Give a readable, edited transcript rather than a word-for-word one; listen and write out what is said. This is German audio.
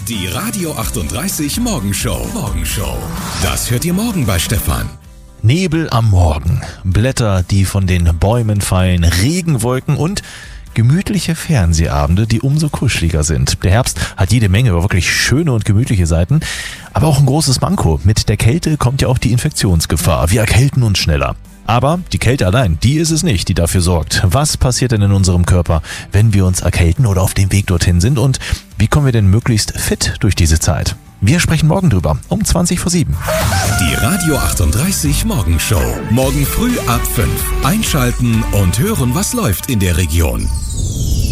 Die Radio 38 Morgenshow. Das hört ihr morgen bei Stefan. Nebel am Morgen, Blätter, die von den Bäumen fallen, Regenwolken und gemütliche Fernsehabende, die umso kuscheliger sind. Der Herbst hat jede Menge wirklich schöne und gemütliche Seiten, aber auch ein großes Manko. Mit der Kälte kommt ja auch die Infektionsgefahr. Wir erkälten uns schneller. Aber die Kälte allein, die ist es nicht, die dafür sorgt. Was passiert denn in unserem Körper, wenn wir uns erkälten oder auf dem Weg dorthin sind? Und wie kommen wir denn möglichst fit durch diese Zeit? Wir sprechen morgen drüber, um 7:20. Die Radio 38 Morgenshow. Morgen früh ab 5. Einschalten und hören, was läuft in der Region.